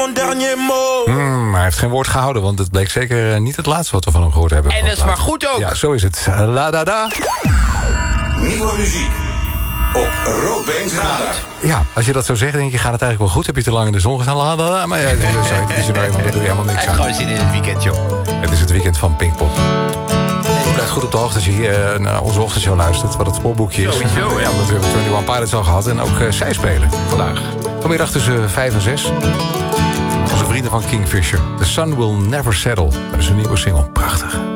mon dernier mot. Hij heeft geen woord gehouden, want het bleek zeker niet het laatste wat we van hem gehoord hebben. En dat is maar goed ook. Ja, zo is het. La da da. Nieuwe muziek op Roodbeens Radar. Ja, als je dat zo zegt, denk je, gaat het eigenlijk wel goed? Heb je te lang in de zon gestaan? La da da. Maar ja, dat is er nou eenmaal, daar doe je helemaal niks Hij heeft aan. gewoon zin in het weekend, joh. Het is het weekend van Pinkpop. Je blijft goed op de hoogte als je hier naar onze ochtendshow luistert. Wat het spoorboekje is. Sowieso, ja. Ja, omdat we hebben 21 Pilots al gehad. En ook zij spelen vandaag. Vanmiddag tussen 5 en 6. Onze vrienden van Kingfisher. The Sun Will Never Settle. Dat is een nieuwe single. Prachtig.